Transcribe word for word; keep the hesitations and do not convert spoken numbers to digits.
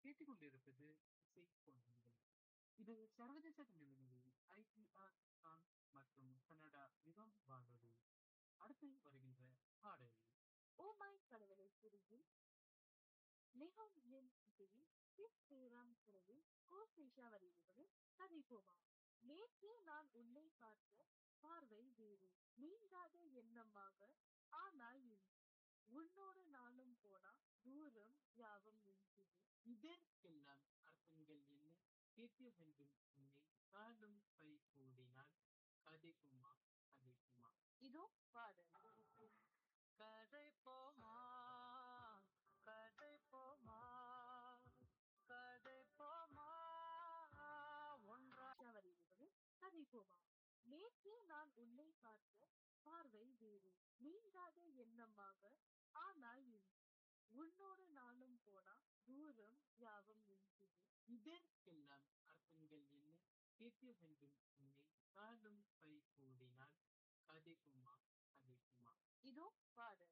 கேட்டுக்கொண்டிருப்பது இசை பொன்னிகள். இது சர்வதேச தமிழ் வானொலி ஐ டி ஆர் பிரான்ஸ் மற்றும் கனடா யுகம் வானொலி. அடுத்து வருகின்ற பாடல் ஓமாய் கடவுளை சிறுகி மிகவும் என் இசையில் சிஸ் ஸ்ரீராம் குரலில் கோசேஷா வருகிறது கதை போமா. நேற்று நான் உன்னை பார்த்த பார்வை வேறு நீங்காத எண்ணமாக ஆனால் இன்று உன்னோடு நானும் போனா தூரம் யாவும் நின்றது. இதற்கெல்லாம் அர்த்தங்கள் என்ன? கேட்க வேண்டும் உன்னை காடும் பை கூடினால் கதைக்குமா கதைக்குமா. இதோ பாடல் கதை போமா கதை போமா கதை போமா ஒன்றா. வருகிறது கதை போமா. நேற்று நான் உன்னை பார்த்த பார்வை வேறு நீங்காத எண்ணமாக ஆனால் இன்று உன்னோடு நானும் போனா தூரம் யாவும் நின்றது. இதற்கெல்லாம் அர்த்தங்கள் என்ன? கேட்க வேண்டும் உன்னை காடும் பை கூடினால் கதைக்குமா கதைக்குமா. இதோ பாடல்